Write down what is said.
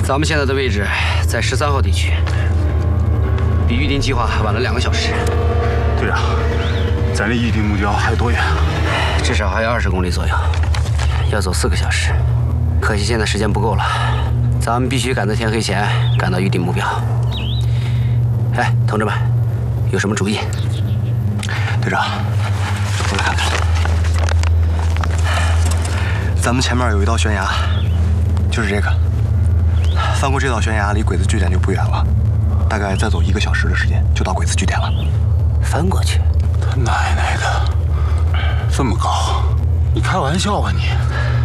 咱们现在的位置在13号地区，比预定计划晚了2个小时。 队长，咱离预定目标还有多远？ 至少还有20公里左右，要走4个小时。可惜现在时间不够了，咱们必须赶在天黑前赶到预定目标。哎，同志们，有什么主意？ 队长，我来看看。咱们前面有一道悬崖，就是这个。翻过这道悬崖，离鬼子据点就不远了，大概再走1个小时的时间就到鬼子据点了。 翻过去？ 他奶奶的，这么高？你开玩笑吧你？